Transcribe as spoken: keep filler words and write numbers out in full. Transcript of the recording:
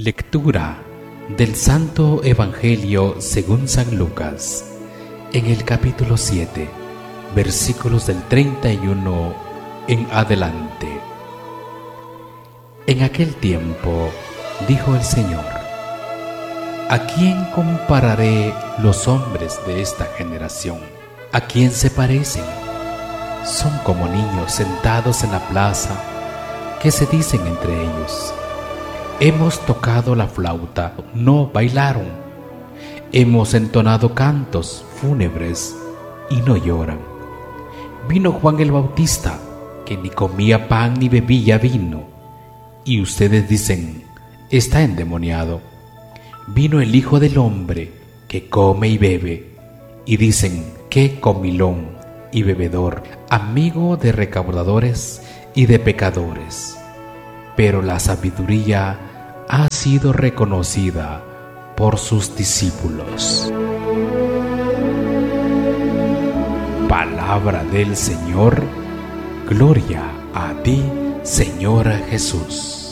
Lectura del Santo Evangelio según San Lucas, en el capítulo siete, versículos del treinta y uno en adelante. En aquel tiempo dijo el Señor: ¿A quién compararé los hombres de esta generación? ¿A quién se parecen? Son como niños sentados en la plaza que se dicen entre ellos: hemos tocado la flauta, no bailaron. Hemos entonado cantos fúnebres y no lloran. Vino Juan el Bautista, que ni comía pan ni bebía vino, y ustedes dicen: está endemoniado. Vino el Hijo del Hombre, que come y bebe, y dicen: qué comilón y bebedor, amigo de recaudadores y de pecadores. Pero la sabiduría ha sido reconocida por sus discípulos. Palabra del Señor. Gloria a ti, Señor Jesús.